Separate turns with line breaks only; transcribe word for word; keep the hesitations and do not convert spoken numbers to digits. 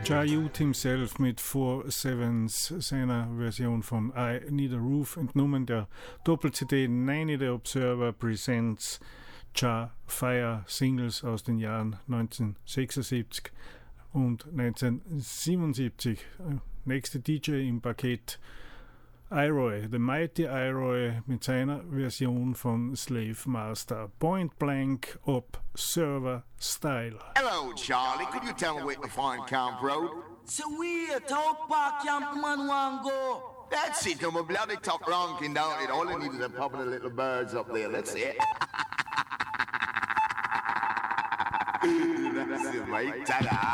Jay Youth himself mit Four Sevens, seiner Version von I Need a Roof, entnommen der Doppel-C D Nanny the Observer Presents Jah Fire Singles aus den Jahren neunzehnhundertsechsundsiebzig und neunzehnhundertsiebenundsiebzig. Nächste D J im Paket, Iroy, The Mighty Iroy mit seiner Version von Slave Master, Point Blank Observer Style.
Hello, Charlie. Could you tell me where to find Camp Road?
So we at how far Camp Man want go?
That's it. I'm a bloody top ranking down it. All I need is a couple of little birds up there. Let's see it. That's it, mate. Ta-da.